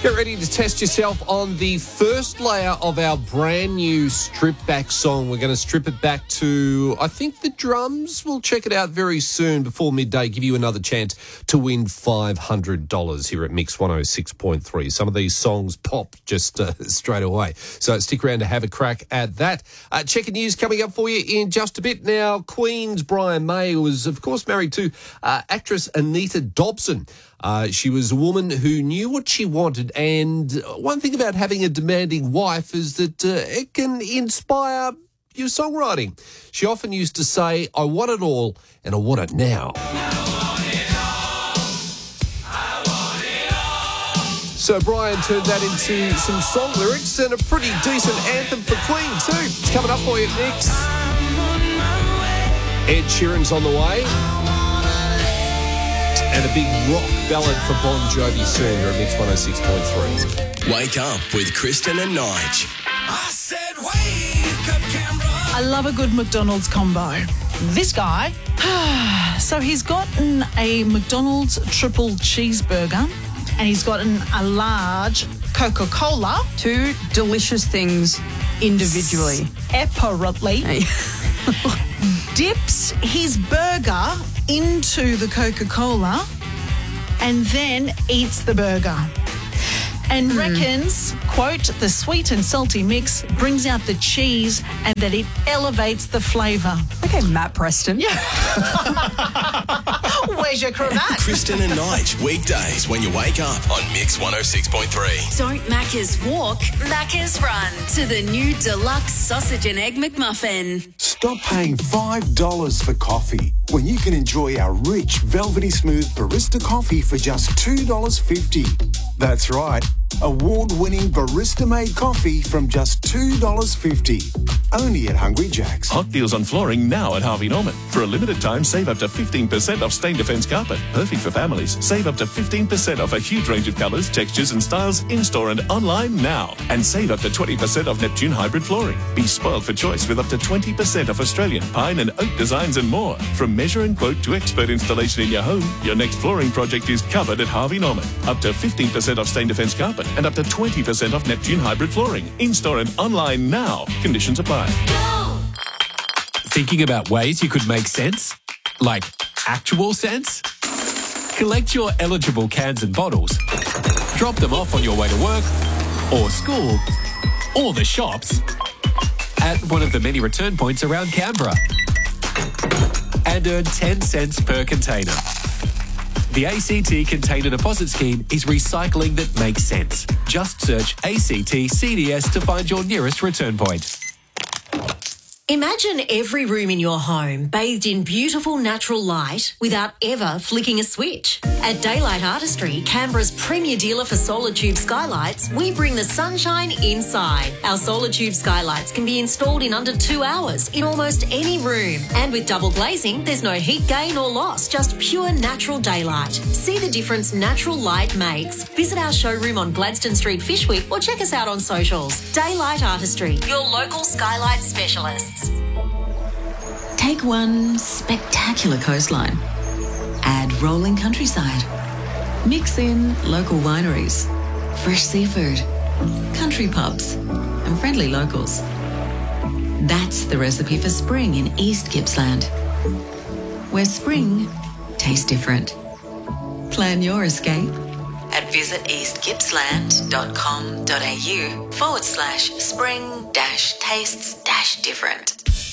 Get ready to test yourself on the first layer of our brand new strip back song. We're going to strip it back to, I think, the drums. We'll check it out very soon before midday. Give you another chance to win $500 here at Mix 106.3. Some of these songs pop just straight away. So stick around to have a crack at that. Checking news coming up for you in just a bit. Now, Queen's Brian May was, of course, married to actress Anita Dobson. She was a woman who knew what she wanted, and one thing about having a demanding wife is that it can inspire your songwriting. She often used to say, I want it all, and I want it now. So Brian turned that into some song lyrics and a pretty decent anthem for Queen too. It's coming up for you next. Ed Sheeran's on the way. And a big rock ballad for Bon Jovi soon here at Mix 106.3. Wake up with Kristen and Nige. I said wake up, Canberra. I love a good McDonald's combo. This guy, so he's gotten a McDonald's triple cheeseburger and he's gotten a large Coca-Cola. Two delicious things individually. Separately. Dips his burger into the Coca-Cola and then eats the burger. And reckons, quote, the sweet and salty mix brings out the cheese and that it elevates the flavour. Okay, Matt Preston. Yeah. Where's your cravat? Kristen and Nige, weekdays when you wake up on Mix 106.3. Don't Macca's walk, Macca's run to the new deluxe sausage and egg McMuffin. Stop paying $5 for coffee when you can enjoy our rich, velvety smooth barista coffee for just $2.50. That's right, award-winning barista-made coffee from just $2.50. Only at Hungry Jack's. Hot deals on flooring now at Harvey Norman. For a limited time, save up to 15% off Stain Defence carpet. Perfect for families. Save up to 15% off a huge range of colours, textures and styles in-store and online now. And save up to 20% off Neptune hybrid flooring. Be spoiled for choice with up to 20% off Australian pine and oak designs and more. From measure and quote to expert installation in your home, your next flooring project is covered at Harvey Norman. Up to 15% off Stain Defence carpet and up to 20% off Neptune hybrid flooring. In-store and online now. Conditions apply. Go! Thinking about ways you could make sense? Like actual sense? Collect your eligible cans and bottles, drop them off on your way to work or school or the shops at one of the many return points around Canberra and earn 10 cents per container. The ACT Container Deposit Scheme is recycling that makes sense. Just search ACT CDS to find your nearest return point. Imagine every room in your home bathed in beautiful natural light without ever flicking a switch. At Daylight Artistry, Canberra's premier dealer for solar tube skylights, we bring the sunshine inside. Our solar tube skylights can be installed in under 2 hours in almost any room. And with double glazing, there's no heat gain or loss, just pure natural daylight. See the difference natural light makes. Visit our showroom on Gladstone Street, Fishwick, or check us out on socials. Daylight Artistry, your local skylight specialists. Take one spectacular coastline. Add rolling countryside. Mix in local wineries, fresh seafood, country pubs, and friendly locals. That's the recipe for spring in East Gippsland, where spring tastes different. Plan your escape at visiteastgippsland.com.au/spring-tastes-different.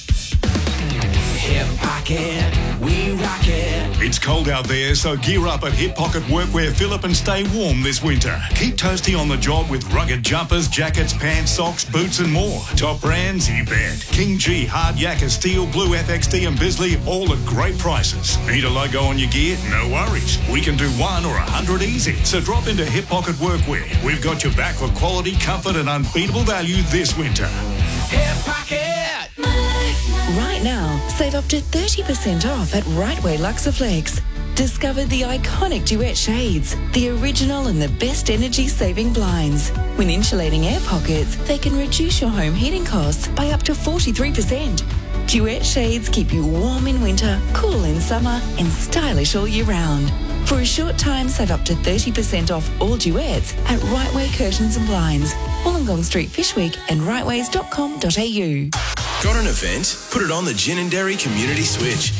Hip Pocket, we rock it. It's cold out there, so gear up at Hip Pocket Workwear Phillip and stay warm this winter. Keep toasty on the job with rugged jumpers, jackets, pants, socks, boots and more. Top brands, you bet. King G, Hard Yakka, Steel, Blue, FXD and Bisley, all at great prices. Need a logo on your gear? No worries. We can do 1 or 100 easy. So drop into Hip Pocket Workwear. We've got your back for quality, comfort and unbeatable value this winter. Hip Pocket. Right now, save up to 30% off at Rightway Luxaflex. Discover the iconic Duet shades, the original and the best energy-saving blinds. When insulating air pockets, they can reduce your home heating costs by up to 43%. Duet shades keep you warm in winter, cool in summer, and stylish all year round. For a short time, save up to 30% off all duets at Rightway Curtains and Blinds, Wollongong Street Fish Week and rightways.com.au. Got an event? Put it on the Gin and Dairy Community Switch.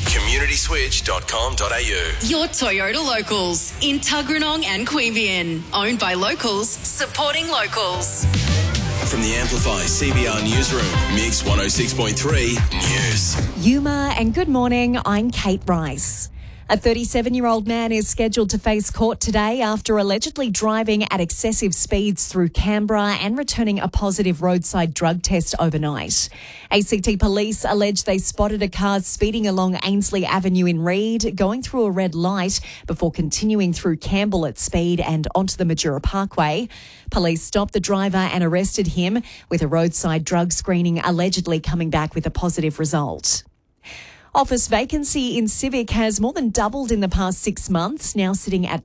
communityswitch.com.au. Your Toyota Locals in Tuggeranong and Queanbeyan. Owned by locals, supporting locals. From the Amplify CBR Newsroom, Mix 106.3 News. Yuma, and good morning. I'm Kate Rice. A 37-year-old man is scheduled to face court today after allegedly driving at excessive speeds through Canberra and returning a positive roadside drug test overnight. ACT police allege they spotted a car speeding along Ainsley Avenue in Reid, going through a red light before continuing through Campbell at speed and onto the Majura Parkway. Police stopped the driver and arrested him, with a roadside drug screening allegedly coming back with a positive result. Office vacancy in Civic has more than doubled in the past 6 months, now sitting at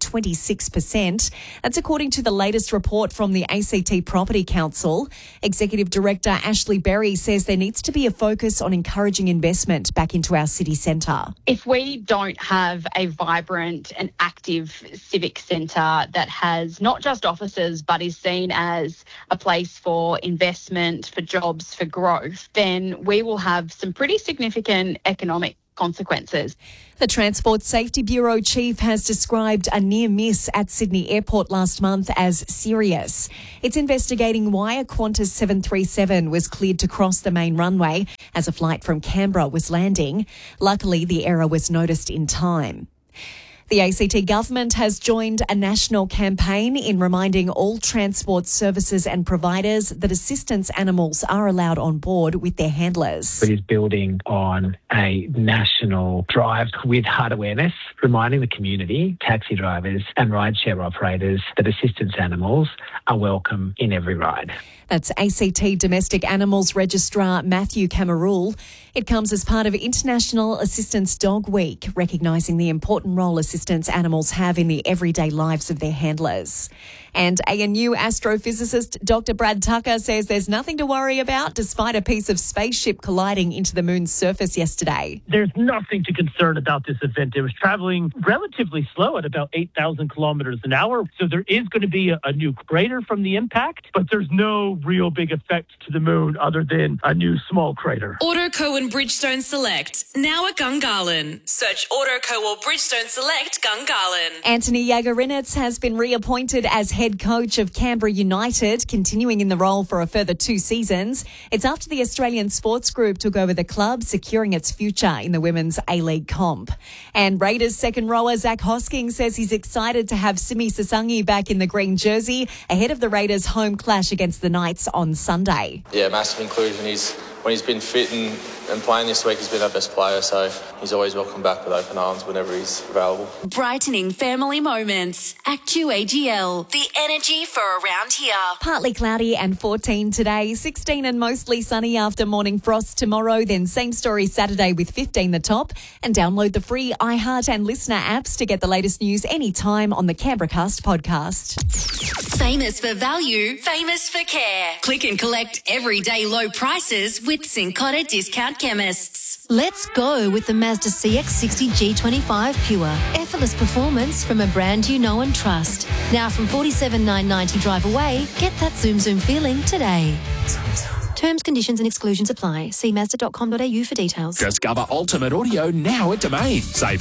26%. That's according to the latest report from the ACT Property Council. Executive Director Ashley Berry says there needs to be a focus on encouraging investment back into our city centre. If we don't have a vibrant and active civic centre that has not just offices but is seen as a place for investment, for jobs, for growth, then we will have some pretty significant economic consequences. The Transport Safety Bureau chief has described a near miss at Sydney Airport last month as serious. It's investigating why a Qantas 737 was cleared to cross the main runway as a flight from Canberra was landing. Luckily, the error was noticed in time. The ACT government has joined a national campaign in reminding all transport services and providers that assistance animals are allowed on board with their handlers. It is building on a national drive with heart awareness, reminding the community, taxi drivers and rideshare operators that assistance animals are welcome in every ride. That's ACT Domestic Animals Registrar Matthew Camarul. It comes as part of International Assistance Dog Week, recognising the important role assistance animals have in the everyday lives of their handlers. And ANU astrophysicist Dr. Brad Tucker says there's nothing to worry about despite a piece of spaceship colliding into the moon's surface yesterday. There's nothing to concern about this event. It was travelling relatively slow at about 8,000 kilometres an hour. So there is going to be a new crater from the impact, but there's no real big effect to the moon other than a new small crater. Autoco and Bridgestone Select, now at Gungahlin. Search Autoco or Bridgestone Select Gungahlin. Anthony Yagarinitz has been reappointed as head coach of Canberra United, continuing in the role for a further 2 seasons. It's after the Australian Sports Group took over the club, securing its future in the Women's A-League comp. And Raiders second rower Zach Hosking says he's excited to have Simi Sasangi back in the green jersey ahead of the Raiders' home clash against the Knights on Sunday. Yeah, massive inclusion. When he's been fit and playing this week, he's been our best player, so he's always welcome back with open arms whenever he's available. Brightening family moments. AccuAGL, the energy for around here. Partly cloudy and 14 today, 16 and mostly sunny after morning frost tomorrow, then same story Saturday with 15 the top. And download the free iHeart and Listener apps to get the latest news anytime on the Canberracast podcast. Famous for value, famous for care. Click and collect everyday low prices with Cincotta Discount Chemists. Let's go with the Mazda CX-60 G25 Pure. Effortless performance from a brand you know and trust. Now from $47,990 drive away, get that zoom feeling today. Terms, conditions and exclusions apply. See Mazda.com.au for details. Discover Ultimate Audio now at Domain. Save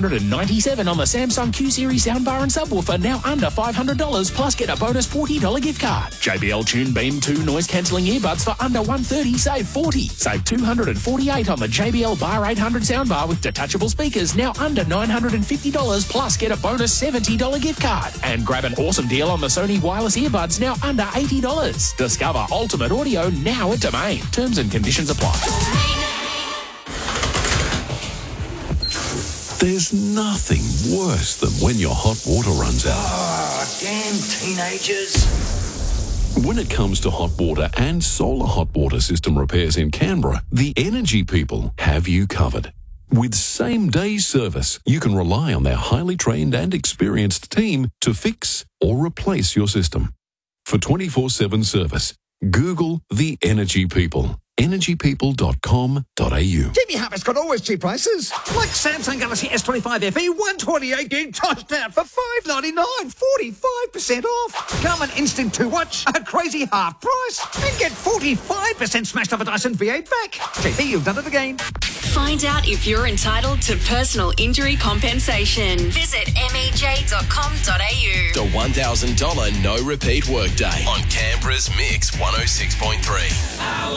$397 on the Samsung Q-Series soundbar and subwoofer, now under $500, plus get a bonus $40 gift card. JBL Tune Beam 2 noise-cancelling earbuds for under $130, save $40. Save $248 on the JBL Bar 800 soundbar with detachable speakers, now under $950, plus get a bonus $70 gift card. And grab an awesome deal on the Sony wireless earbuds, now under $80. Discover Ultimate Audio now at Domain. Terms and conditions apply. There's nothing worse than when your hot water runs out. Oh, damn teenagers. When it comes to hot water and solar hot water system repairs in Canberra, the Energy People have you covered. With same-day service, you can rely on their highly trained and experienced team to fix or replace your system. For 24/7 service, Google the Energy People. energypeople.com.au. Jimmy Harper's got always cheap prices. Like Samsung Galaxy S25 FE 128 gig tossed out for $599, 45% off. Come and instant 2-watch, a crazy half price, and get 45% smashed off a Dyson V8 vac. JP, you've done it again. Find out if you're entitled to personal injury compensation. Visit mej.com.au. The $1,000 no repeat workday on Canberra's Mix 106.3.